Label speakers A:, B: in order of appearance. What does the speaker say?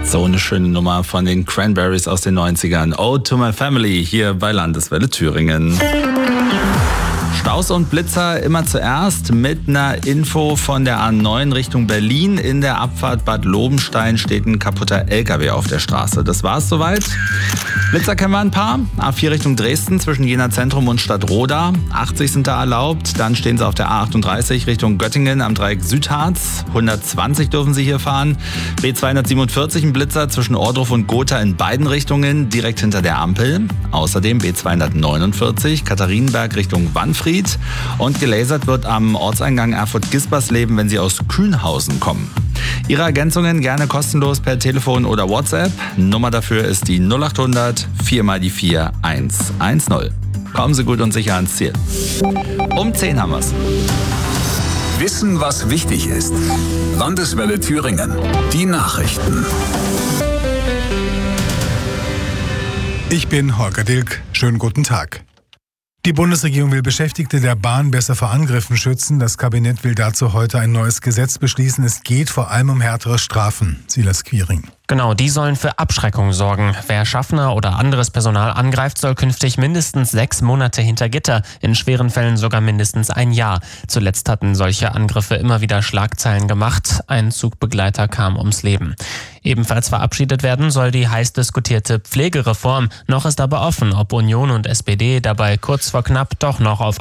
A: So eine schöne Nummer von den Cranberries aus den 90ern. Ode to my family hier bei Landeswelle Thüringen. Staus und Blitzer immer zuerst mit einer Info von der A9 Richtung Berlin. In der Abfahrt Bad Lobenstein steht ein kaputter LKW auf der Straße. Das war's soweit. Blitzer kennen wir ein paar. A4 Richtung Dresden zwischen Jena Zentrum und Stadtroda. 80 sind da erlaubt. Dann stehen sie auf der A38 Richtung Göttingen am Dreieck Südharz. 120 dürfen sie hier fahren. B247 ein Blitzer zwischen Ohrdruf und Gotha in beiden Richtungen, direkt hinter der Ampel. Außerdem B249 Katharinenberg Richtung Wanfried. Und gelasert wird am Ortseingang Erfurt-Gispersleben, wenn Sie aus Kühnhausen kommen. Ihre Ergänzungen gerne kostenlos per Telefon oder WhatsApp. Nummer dafür ist die 0800 4x4 110. Kommen Sie gut und sicher ans Ziel. Um 10 haben wir's.
B: Wissen, was wichtig ist. Landeswelle Thüringen. Die Nachrichten.
C: Ich bin Holger Dilk. Schönen guten Tag. Die Bundesregierung will Beschäftigte der Bahn besser vor Angriffen schützen. Das Kabinett will dazu heute ein neues Gesetz beschließen. Es geht vor allem um härtere Strafen. Silas Quiring.
D: Genau, die sollen für Abschreckung sorgen. Wer Schaffner oder anderes Personal angreift, soll künftig mindestens 6 Monate hinter Gitter, in schweren Fällen sogar mindestens 1 Jahr. Zuletzt hatten solche Angriffe immer wieder Schlagzeilen gemacht. Ein Zugbegleiter kam ums Leben. Ebenfalls verabschiedet werden soll die heiß diskutierte Pflegereform. Noch ist aber offen, ob Union und SPD dabei kurz vor knapp doch noch auf